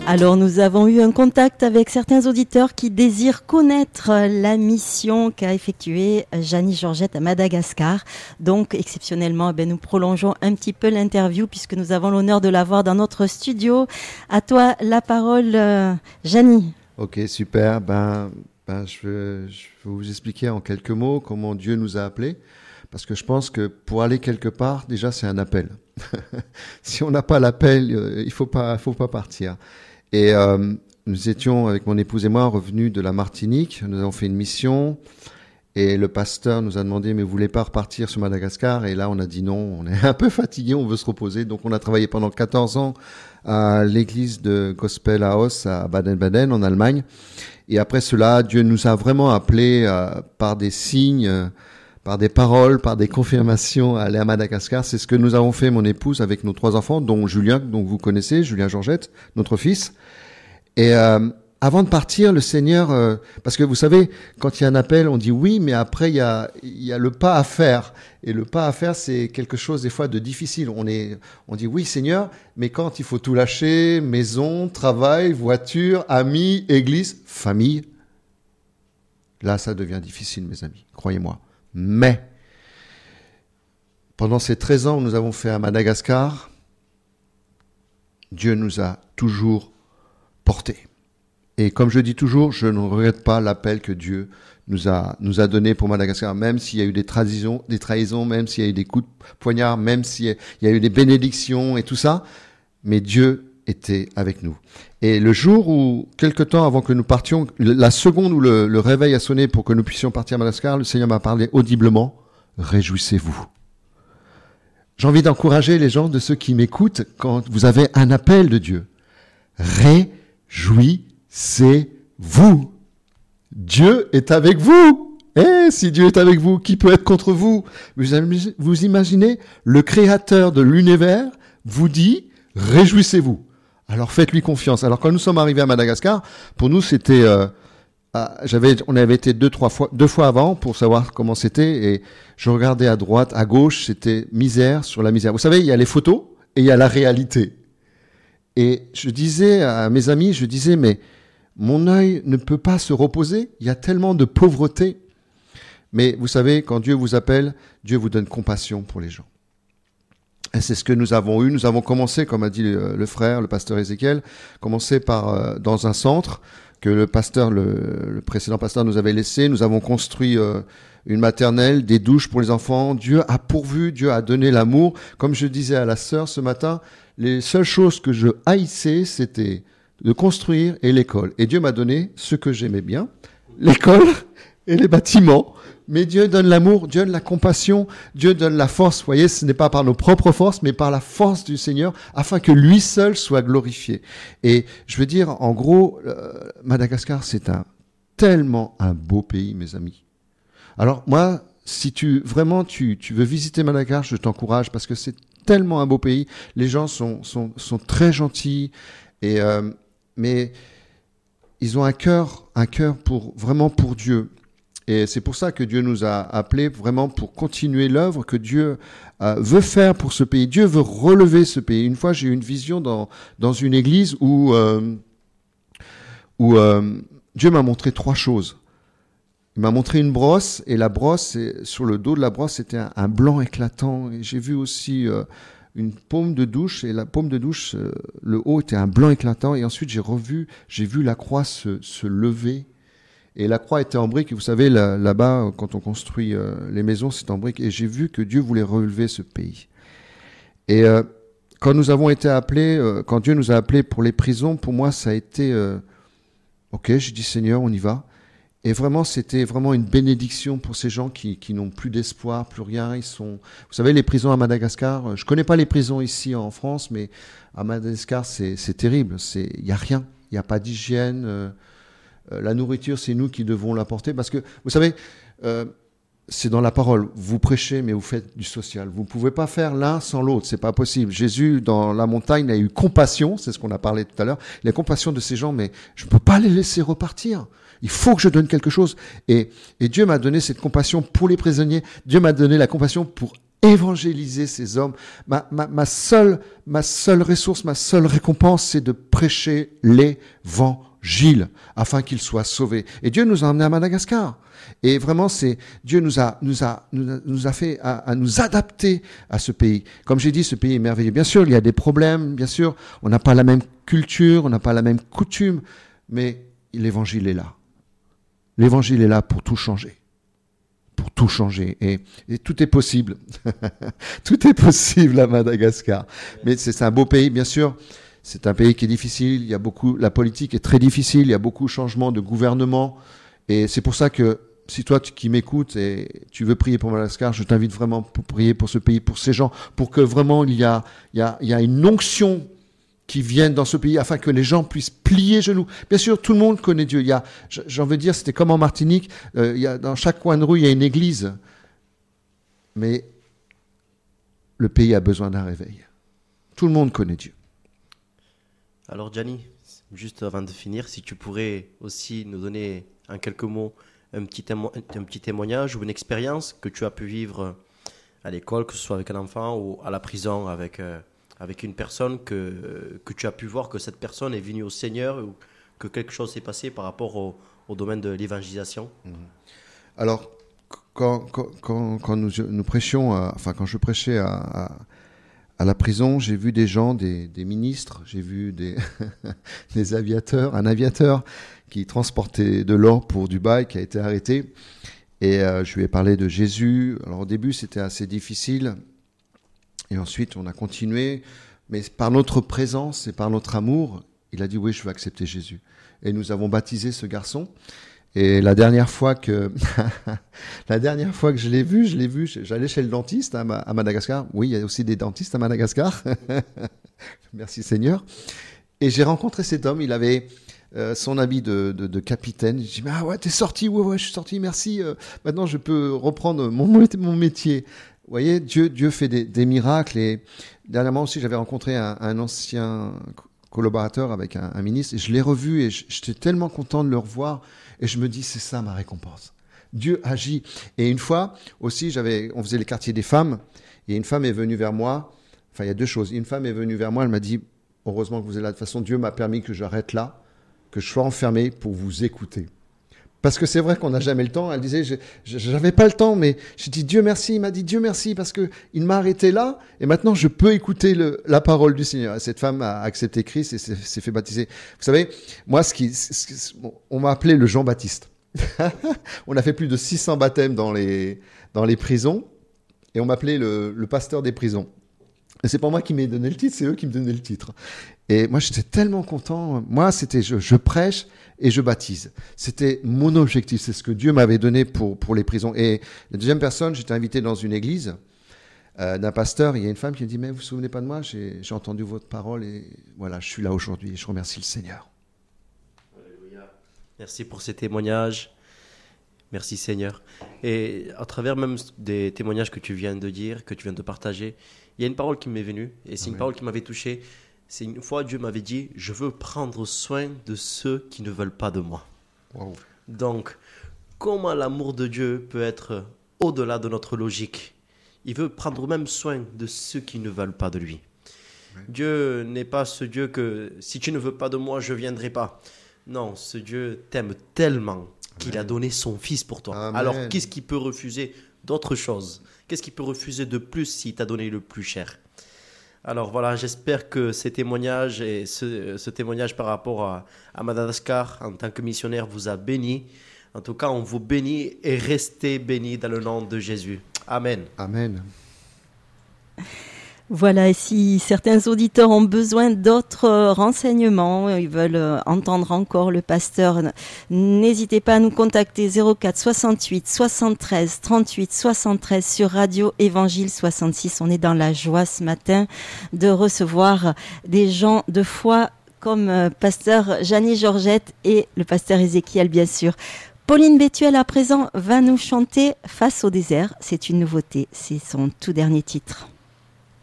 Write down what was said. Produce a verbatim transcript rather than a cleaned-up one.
Alors nous avons eu un contact avec certains auditeurs qui désirent connaître la mission qu'a effectuée Janie Georgette à Madagascar. Donc exceptionnellement, ben, nous prolongeons un petit peu l'interview puisque nous avons l'honneur de l'avoir dans notre studio. À toi la parole, euh, Janie. Ok, super. Ben, ben, je, vais, je vais vous expliquer en quelques mots comment Dieu nous a appelés. Parce que je pense que pour aller quelque part, déjà c'est un appel. Si on n'a pas l'appel, euh, il faut pas, faut pas partir. Et euh, nous étions, avec mon épouse et moi, revenus de la Martinique. Nous avons fait une mission et le pasteur nous a demandé « mais vous voulez pas repartir sur Madagascar ?» Et là, on a dit non, on est un peu fatigué, on veut se reposer. Donc, on a travaillé pendant quatorze ans à l'église de Gospel House à Baden-Baden, en Allemagne. Et après cela, Dieu nous a vraiment appelés euh, par des signes, euh, par des paroles, par des confirmations à aller à Madagascar. C'est ce que nous avons fait, mon épouse, avec nos trois enfants, dont Julien, dont vous connaissez, Julien Georgette, notre fils. Et euh, avant de partir, le Seigneur, euh, parce que vous savez, quand il y a un appel, on dit oui, mais après il y a, il y a le pas à faire. Et le pas à faire, c'est quelque chose des fois de difficile. On est, on dit oui, Seigneur, mais quand il faut tout lâcher, maison, travail, voiture, amis, église, famille, là, ça devient difficile, mes amis, croyez-moi. Mais pendant ces treize ans que nous avons fait à Madagascar, Dieu nous a toujours portés. Et comme je dis toujours, je ne regrette pas l'appel que Dieu nous a, nous a donné pour Madagascar, même s'il y a eu des trahisons, des trahisons, même s'il y a eu des coups de poignard, même s'il y a eu des bénédictions et tout ça. Mais Dieu était avec nous. Et le jour où, quelque temps avant que nous partions, la seconde où le, le réveil a sonné pour que nous puissions partir à Madagascar, le Seigneur m'a parlé audiblement, « Réjouissez-vous ». J'ai envie d'encourager les gens de ceux qui m'écoutent quand vous avez un appel de Dieu. Réjouissez-vous. Dieu est avec vous. Eh, si Dieu est avec vous, qui peut être contre vous? Vous imaginez, le Créateur de l'univers vous dit, réjouissez-vous. Alors faites-lui confiance. Alors quand nous sommes arrivés à Madagascar, pour nous c'était, euh, ah, j'avais, on avait été deux, trois fois, deux fois avant pour savoir comment c'était, et je regardais à droite, à gauche, c'était misère sur la misère. Vous savez, il y a les photos et il y a la réalité. Et je disais à mes amis, je disais, mais mon œil ne peut pas se reposer. Il y a tellement de pauvreté. Mais vous savez, quand Dieu vous appelle, Dieu vous donne compassion pour les gens. Et c'est ce que nous avons eu. Nous avons commencé, comme a dit le, le frère, le pasteur Ézéchiel, commencé par euh, dans un centre que le pasteur, le, le précédent pasteur nous avait laissé. Nous avons construit euh, une maternelle, des douches pour les enfants. Dieu a pourvu, Dieu a donné l'amour. Comme je disais à la sœur ce matin, les seules choses que je haïssais, c'était de construire et l'école. Et Dieu m'a donné ce que j'aimais bien, l'école et les bâtiments. Mais Dieu donne l'amour, Dieu donne la compassion, Dieu donne la force. Vous voyez, ce n'est pas par nos propres forces, mais par la force du Seigneur, afin que lui seul soit glorifié. Et je veux dire, en gros, euh, Madagascar, c'est un tellement un beau pays, mes amis. Alors moi, si tu vraiment tu, tu veux visiter Madagascar, je t'encourage parce que c'est tellement un beau pays. Les gens sont sont, sont très gentils, et euh, mais ils ont un cœur, un cœur pour vraiment pour Dieu. Et c'est pour ça que Dieu nous a appelés vraiment pour continuer l'œuvre que Dieu euh, veut faire pour ce pays. Dieu veut relever ce pays. Une fois, j'ai eu une vision dans dans une église où euh, où euh, Dieu m'a montré trois choses. Il m'a montré une brosse, et la brosse, sur le dos de la brosse, c'était un, un blanc éclatant. Et j'ai vu aussi euh, une paume de douche, et la paume de douche, euh, le haut était un blanc éclatant. Et ensuite, j'ai revu, j'ai vu la croix se, se lever. Et la croix était en briques. Et vous savez, là, là-bas, quand on construit euh, les maisons, c'est en briques. Et j'ai vu que Dieu voulait relever ce pays. Et euh, quand nous avons été appelés, euh, quand Dieu nous a appelés pour les prisons, pour moi, ça a été... Euh, ok, j'ai dit, Seigneur, on y va. Et vraiment, c'était vraiment une bénédiction pour ces gens qui, qui n'ont plus d'espoir, plus rien. Ils sont, vous savez, les prisons à Madagascar, je connais pas les prisons ici en France, mais à Madagascar, c'est, c'est terrible. C'est, il y a rien. Il n'y a pas d'hygiène. Euh, la nourriture, c'est nous qui devons l'apporter. Parce que, vous savez, euh, c'est dans la parole. Vous prêchez, mais vous faites du social. Vous ne pouvez pas faire l'un sans l'autre. C'est pas possible. Jésus, dans la montagne, a eu compassion. C'est ce qu'on a parlé tout à l'heure. Il a compassion de ces gens, mais je ne peux pas les laisser repartir. Il faut que je donne quelque chose. Et, et Dieu m'a donné cette compassion pour les prisonniers. Dieu m'a donné la compassion pour évangéliser ces hommes. Ma, ma, ma, seule, ma seule ressource, ma seule récompense, c'est de prêcher l'évangile afin qu'ils soient sauvés. Et Dieu nous a emmenés à Madagascar. Et vraiment, c'est Dieu nous a, nous a, nous a, nous a fait à, à nous adapter à ce pays. Comme j'ai dit, ce pays est merveilleux. Bien sûr, il y a des problèmes. Bien sûr, on n'a pas la même culture, on n'a pas la même coutume, mais l'évangile est là. L'évangile est là pour tout changer. Pour tout changer. Et, et tout est possible. Tout est possible à Madagascar. Mais c'est, c'est un beau pays, bien sûr. C'est un pays qui est difficile. Il y a beaucoup, la politique est très difficile. Il y a beaucoup de changements de gouvernement. Et c'est pour ça que si toi tu, qui m'écoutes et tu veux prier pour Madagascar, je t'invite vraiment pour prier pour ce pays, pour ces gens, pour que vraiment il y a, il y a, il y a une onction qui vienne dans ce pays afin que les gens puissent plier genoux. Bien sûr, tout le monde connaît Dieu. Il y a, j'en veux dire, c'était comme en Martinique, euh, il y a, dans chaque coin de rue, il y a une église. Mais le pays a besoin d'un réveil. Tout le monde connaît Dieu. Alors, Gianni, juste avant de finir, si tu pourrais aussi nous donner en quelques mots un petit, témo- un petit témoignage ou une expérience que tu as pu vivre à l'école, que ce soit avec un enfant ou à la prison avec, euh, avec une personne que, que tu as pu voir que cette personne est venue au Seigneur ou que quelque chose s'est passé par rapport au, au domaine de l'évangélisation. Alors, quand, quand, quand, quand nous, nous prêchions, à, enfin quand je prêchais à, à, à la prison, j'ai vu des gens, des, des ministres, j'ai vu des, des aviateurs, un aviateur qui transportait de l'or pour Dubaï, qui a été arrêté. Et euh, je lui ai parlé de Jésus. Alors au début, c'était assez difficile. Et ensuite, on a continué. Mais par notre présence et par notre amour, il a dit, oui, je veux accepter Jésus. Et nous avons baptisé ce garçon. Et la dernière fois que, la dernière fois que je l'ai vu, je l'ai vu, j'allais chez le dentiste à, à Madagascar. Oui, il y a aussi des dentistes à Madagascar. Merci Seigneur. Et j'ai rencontré cet homme. Il avait Euh, son habit de, de, de capitaine. Je dis, mais ah ouais, t'es sorti, ouais, ouais, je suis sorti, merci. Euh, maintenant, je peux reprendre mon, mon métier. Vous voyez, Dieu, Dieu fait des, des miracles. Et dernièrement aussi, j'avais rencontré un, un ancien collaborateur avec un, un ministre et je l'ai revu et j'étais tellement content de le revoir. Et je me dis, c'est ça ma récompense. Dieu agit. Et une fois aussi, j'avais, on faisait les quartiers des femmes et une femme est venue vers moi. Enfin, il y a deux choses. Une femme est venue vers moi, elle m'a dit, heureusement que vous êtes là. De toute façon, Dieu m'a permis que j'arrête là, que je sois enfermé pour vous écouter. Parce que c'est vrai qu'on n'a jamais le temps. Elle disait, je, je, j'avais pas le temps, mais j'ai dit Dieu merci. Il m'a dit Dieu merci parce que il m'a arrêté là et maintenant je peux écouter le, la parole du Seigneur. Et cette femme a accepté Christ et s'est, s'est fait baptiser. Vous savez, moi, ce qui, ce qui bon, on m'a appelé le Jean-Baptiste. On a fait plus de six cents baptêmes dans les, dans les prisons et on m'appelait le, le pasteur des prisons. Et c'est pas moi qui m'ai donné le titre, c'est eux qui me donnaient le titre. Et moi, j'étais tellement content. Moi, c'était je, je prêche et je baptise. C'était mon objectif. C'est ce que Dieu m'avait donné pour, pour les prisons. Et la deuxième personne, j'étais invité dans une église euh, d'un pasteur. Il y a une femme qui me dit, mais vous vous souvenez pas de moi? J'ai, j'ai entendu votre parole et voilà, je suis là aujourd'hui. Et je remercie le Seigneur. Alléluia. Merci pour ces témoignages. Merci Seigneur. Et à travers même des témoignages que tu viens de dire, que tu viens de partager, il y a une parole qui m'est venue et c'est Amen. Une parole qui m'avait touché. C'est une fois Dieu m'avait dit, je veux prendre soin de ceux qui ne veulent pas de moi. Wow. Donc, comment l'amour de Dieu peut être au-delà de notre logique? Il veut prendre même soin de ceux qui ne veulent pas de lui. Ouais. Dieu n'est pas ce Dieu que si tu ne veux pas de moi, je ne viendrai pas. Non, ce Dieu t'aime tellement qu'il Amen. A donné son Fils pour toi. Amen. Alors, qu'est-ce qu'il peut refuser d'autre chose? Qu'est-ce qu'il peut refuser de plus s'il t'a donné le plus cher? Alors voilà, j'espère que ces témoignages et ce, ce témoignage par rapport à, à Madagascar en tant que missionnaire vous a béni. En tout cas, on vous bénit et restez bénis dans le nom de Jésus. Amen. Amen. Voilà, et si certains auditeurs ont besoin d'autres renseignements, ils veulent entendre encore le pasteur, n'hésitez pas à nous contacter zéro quatre soixante-huit soixante-treize trente-huit soixante-treize sur Radio Évangile soixante-six. On est dans la joie ce matin de recevoir des gens de foi comme pasteur Gianni Georgette et le pasteur Ézéchiel, bien sûr. Pauline Bétuel, à présent, va nous chanter Face au désert. C'est une nouveauté, c'est son tout dernier titre.